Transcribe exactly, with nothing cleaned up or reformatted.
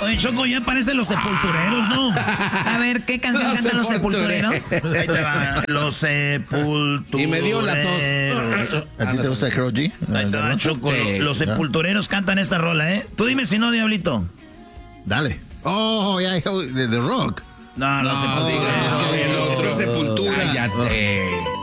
Oye, Choco, ya parecen los sepultureros, ¿no? A ver, ¿qué canción Los cantan los sepultureros? sepultureros. Ahí te va. Los sepultureros. Y me dio la tos. ¿A ti te gusta Karol G? Ahí te va, Choco. Sí, Los sí. sepultureros cantan esta rola, ¿eh? Tú dime si no, Diablito. Dale. Oh, ya, de The Rock. No, los No, sepultureros. es que hay el otro. otro. Sepultura. Cállate.